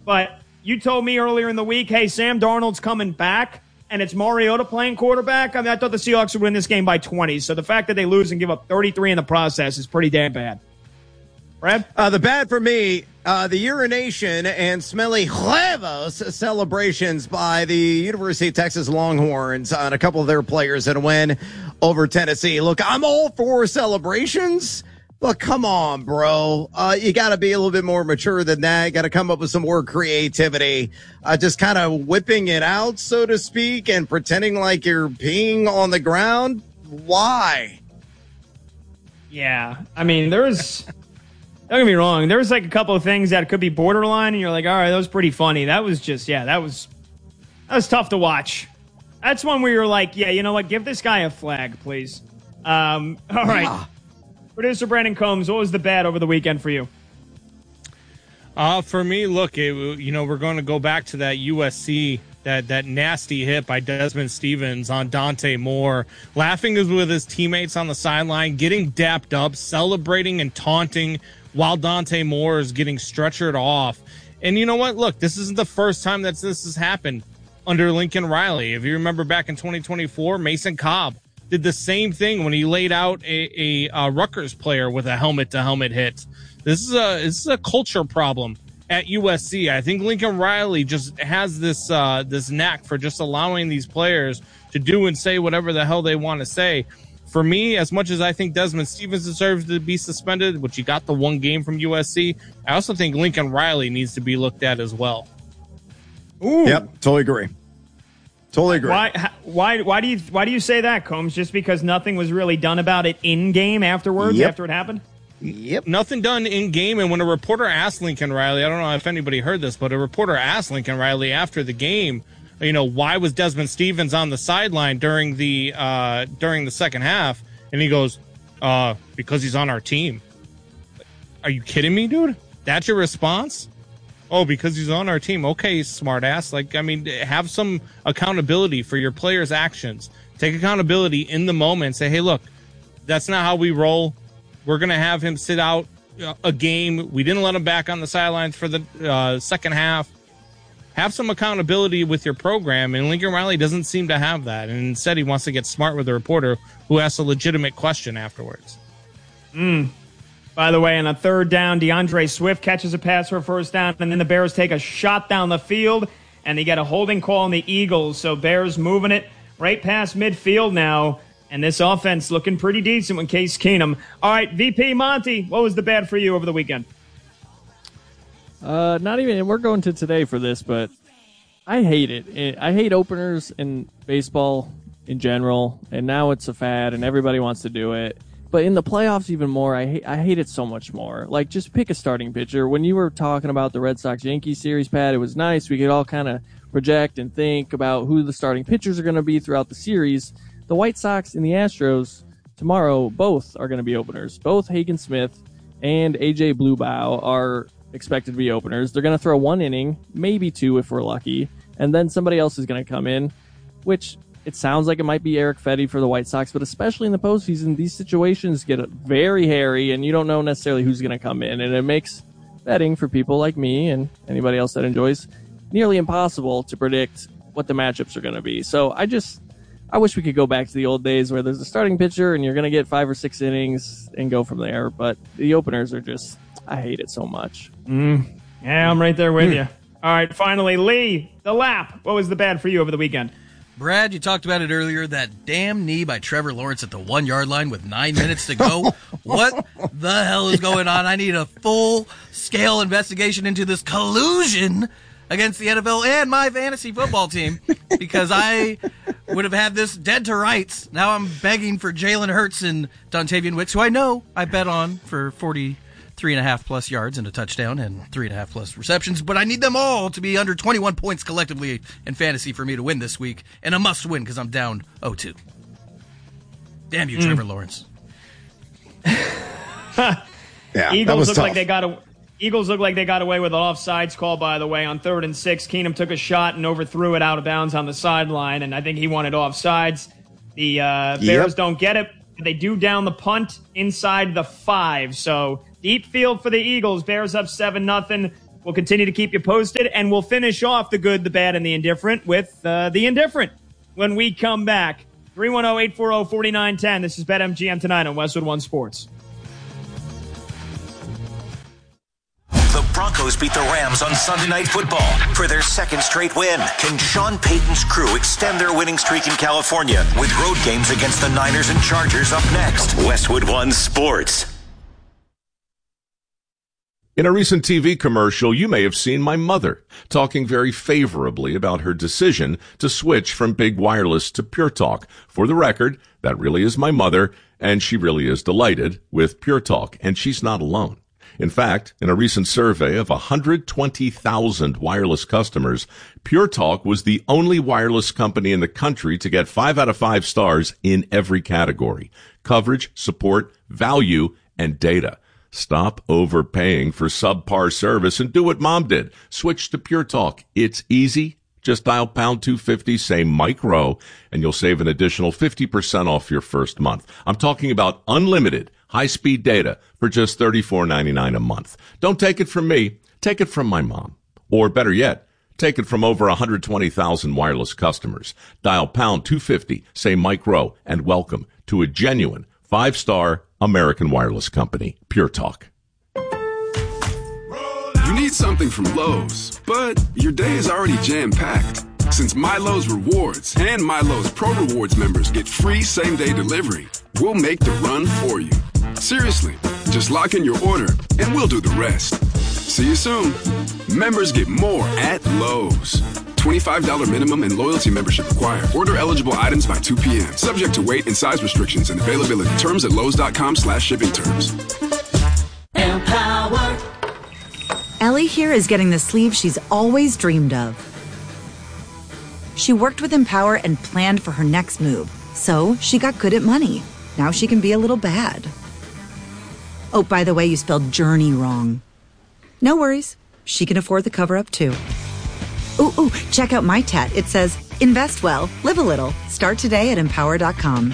but you told me earlier in the week, hey, Sam Darnold's coming back, and it's Mariota playing quarterback. I mean, I thought the Seahawks would win this game by 20, so the fact that they lose and give up 33 in the process is pretty damn bad. Brad? The bad for me, the urination and smelly huevos celebrations by the University of Texas Longhorns on a couple of their players in a win over Tennessee. Look, I'm all for celebrations, but come on, bro. You got to be a little bit more mature than that. You got to come up with some more creativity. Just kind of whipping it out, so to speak, and pretending like you're peeing on the ground. Why? Yeah, I mean, there's... Don't get me wrong. There's like a couple of things that could be borderline, and you're like, all right, that was pretty funny. That was just, that was tough to watch. That's one where you're like, yeah, you know what? Give this guy a flag, please. All right. Yeah. Producer Brandon Combs, what was the bad over the weekend for you? For me, look, we're going to go back to that USC, that nasty hit by Desmond Stevens on Dante Moore, laughing with his teammates on the sideline, getting dapped up, celebrating and taunting while Dante Moore is getting stretchered off. And you know what? Look, this isn't the first time that this has happened under Lincoln Riley. If you remember back in 2024, Mason Cobb did the same thing when he laid out a Rutgers player with a helmet-to-helmet hit. This is a culture problem at USC. I think Lincoln Riley just has this knack for just allowing these players to do and say whatever the hell they want to say. For me, as much as I think Desmond Stevens deserves to be suspended, which he got the one game from USC, I also think Lincoln Riley needs to be looked at as well. Ooh. Yep, totally agree. Why do you say that, Combs? Just because nothing was really done about it in game afterwards, after it happened? Yep. Nothing done in game. And when a reporter asked Lincoln Riley, I don't know if anybody heard this, but a reporter asked Lincoln Riley after the game, why was Desmond Stevens on the sideline during the second half? And he goes, because he's on our team. Are you kidding me, dude? That's your response? Oh, because he's on our team. Okay, smart ass. Have some accountability for your players' actions. Take accountability in the moment. Say, hey, look, that's not how we roll. We're going to have him sit out a game. We didn't let him back on the sidelines for the second half. Have some accountability with your program, and Lincoln Riley doesn't seem to have that. And instead, he wants to get smart with a reporter who asks a legitimate question afterwards. By the way, on a third down, DeAndre Swift catches a pass for a first down, and then the Bears take a shot down the field, and they get a holding call on the Eagles. So Bears moving it right past midfield now, and this offense looking pretty decent with Case Keenum. All right, VP Monty, what was the bad for you over the weekend? Not even, and we're going to today for this, but I hate it. I hate openers in baseball in general, and now it's a fad, and everybody wants to do it. But in the playoffs even more, I hate it so much more. Like, just pick a starting pitcher. When you were talking about the Red Sox-Yankees series, Pat, it was nice. We could all kind of project and think about who the starting pitchers are going to be throughout the series. The White Sox and the Astros tomorrow both are going to be openers. Both Hagen Smith and A.J. Bluebow are expected to be openers. They're going to throw one inning, maybe two if we're lucky, and then somebody else is going to come in, which it sounds like it might be Eric Fetty for the White Sox, but especially in the postseason, these situations get very hairy, and you don't know necessarily who's going to come in, and it makes betting for people like me and anybody else that enjoys nearly impossible to predict what the matchups are going to be. So I wish we could go back to the old days where there's a starting pitcher and you're going to get 5 or 6 innings and go from there, but the openers are just, I hate it so much. Yeah, I'm right there with you. All right, finally, Lee, the lap. What was the bad for you over the weekend? Brad, you talked about it earlier, that damn knee by Trevor Lawrence at the 1-yard line with 9 minutes to go. What the hell is going on? I need a full-scale investigation into this collusion against the NFL and my fantasy football team, because I would have had this dead to rights. Now I'm begging for Jalen Hurts and Dontavian Wicks, who I know I bet on for 43.5 plus yards and a touchdown and 3.5 plus receptions, but I need them all to be under 21 points collectively in fantasy for me to win this week, and a must win because I'm down 0-2. Damn you, Trevor Lawrence. Yeah, Eagles look tough. like they got away with an offsides call, by the way, on 3rd and 6. Keenum took a shot and overthrew it out of bounds on the sideline, and I think he wanted offsides. The Bears don't get it. They do down the punt inside the 5, so deep field for the Eagles. Bears up 7-0. We'll continue to keep you posted, and we'll finish off the good, the bad, and the indifferent with the indifferent when we come back. 310-840-4910. This is BetMGM tonight on Westwood One Sports. The Broncos beat the Rams on Sunday Night Football for their second straight win. Can Sean Payton's crew extend their winning streak in California with road games against the Niners and Chargers up next? Westwood One Sports. In a recent TV commercial, you may have seen my mother talking very favorably about her decision to switch from big wireless to Pure Talk. For the record, that really is my mother, and she really is delighted with Pure Talk, and she's not alone. In fact, in a recent survey of 120,000 wireless customers, Pure Talk was the only wireless company in the country to get 5 out of 5 stars in every category: coverage, support, value, and data. Stop overpaying for subpar service and do what Mom did. Switch to Pure Talk. It's easy. Just dial pound 250, say Mike Rowe, and you'll save an additional 50% off your first month. I'm talking about unlimited high-speed data for just $34.99 a month. Don't take it from me. Take it from my mom. Or better yet, take it from over 120,000 wireless customers. Dial pound 250, say Mike Rowe, and welcome to a genuine 5-star American wireless company, Pure Talk. You need something from Lowe's, but your day is already jam-packed. Since MyLowe's Rewards and MyLowe's Pro Rewards members get free same-day delivery, we'll make the run for you. Seriously, just lock in your order and we'll do the rest. See you soon. Members get more at Lowe's. $25 minimum and loyalty membership required. Order eligible items by 2 p.m. Subject to weight and size restrictions and availability. Terms at Lowe's.com/shipping terms. Empower. Ellie here is getting the sleeve she's always dreamed of. She worked with Empower and planned for her next move, so she got good at money. Now she can be a little bad. Oh, by the way, you spelled journey wrong. No worries. She can afford the cover-up, too. Ooh, check out my tat. It says, invest well, live a little. Start today at Empower.com.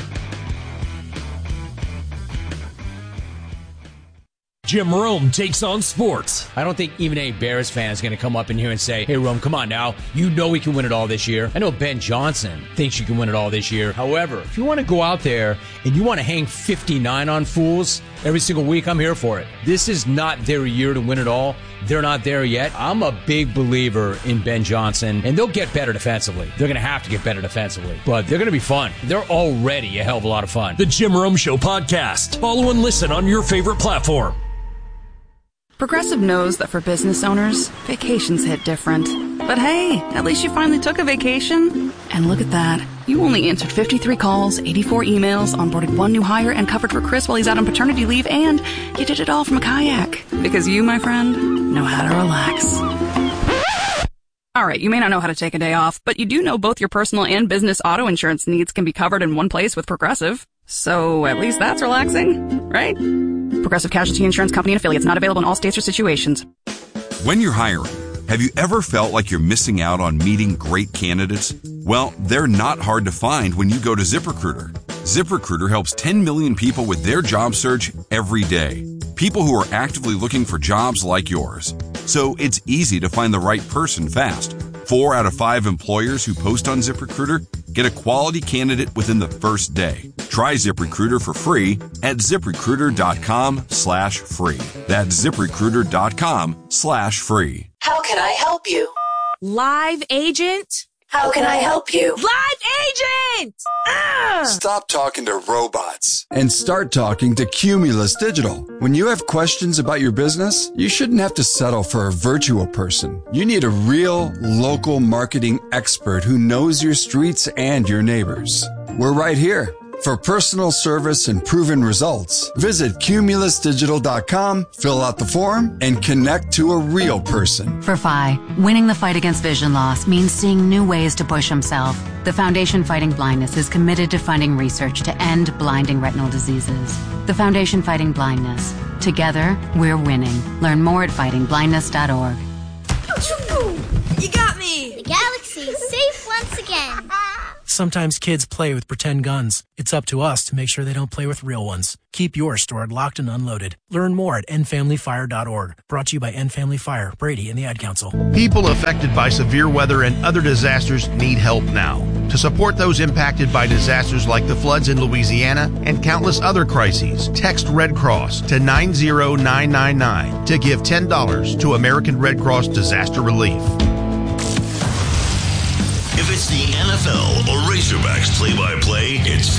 Jim Rome takes on sports. I don't think even a Bears fan is going to come up in here and say, hey, Rome, come on now. You know we can win it all this year. I know Ben Johnson thinks you can win it all this year. However, if you want to go out there and you want to hang 59 on fools every single week, I'm here for it. This is not their year to win it all. They're not there yet. I'm a big believer in Ben Johnson, and they'll get better defensively. They're going to have to get better defensively, but they're going to be fun. They're already a hell of a lot of fun. The Jim Rome Show podcast. Follow and listen on your favorite platform. Progressive knows that for business owners, vacations hit different. But hey, at least you finally took a vacation. And look at that. You only answered 53 calls, 84 emails, onboarded 1 new hire, and covered for Chris while he's out on paternity leave, and you did it all from a kayak. Because you, my friend, know how to relax. All right, you may not know how to take a day off, but you do know both your personal and business auto insurance needs can be covered in one place with Progressive. So at least that's relaxing, right? Progressive Casualty Insurance Company and Affiliates. Not available in all states or situations. When you're hiring, have you ever felt like you're missing out on meeting great candidates? Well, they're not hard to find when you go to ZipRecruiter. ZipRecruiter helps 10 million people with their job search every day. People who are actively looking for jobs like yours. So it's easy to find the right person fast. 4 out of 5 employers who post on ZipRecruiter get a quality candidate within the first day. Try ZipRecruiter for free at ZipRecruiter.com/free. That's ZipRecruiter.com/free. How can I help you? Live agent? How can I help you? Live agent! Stop talking to robots and start talking to Cumulus Digital. When you have questions about your business, you shouldn't have to settle for a virtual person. You need a real local marketing expert who knows your streets and your neighbors. We're right here. For personal service and proven results, visit cumulusdigital.com, fill out the form, and connect to a real person. For Phi, winning the fight against vision loss means seeing new ways to push himself. The Foundation Fighting Blindness is committed to funding research to end blinding retinal diseases. The Foundation Fighting Blindness. Together, we're winning. Learn more at fightingblindness.org. You got me! The galaxy is safe once again. Sometimes kids play with pretend guns. It's up to us to make sure they don't play with real ones. Keep yours stored locked and unloaded. Learn more at endfamilyfire.org. Brought to you by End Family Fire, Brady, and the Ad Council. People affected by severe weather and other disasters need help now. To support those impacted by disasters like the floods in Louisiana and countless other crises, text Red Cross to 90999 to give $10 to American Red Cross Disaster Relief. If it's the NFL or Razorbacks play-by-play, it's